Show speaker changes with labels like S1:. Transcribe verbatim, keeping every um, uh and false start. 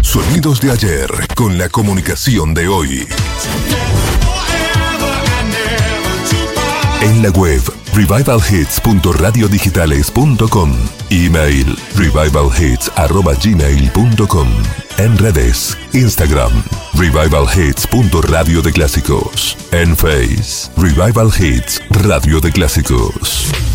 S1: Sonidos de ayer con la comunicación de hoy. En la web revival hits punto radio digitales punto com. Email revival hits arroba gmail punto com. En redes, Instagram, Revival Hits punto radio de clásicos. En Face, Revival Hits Radio de Clásicos.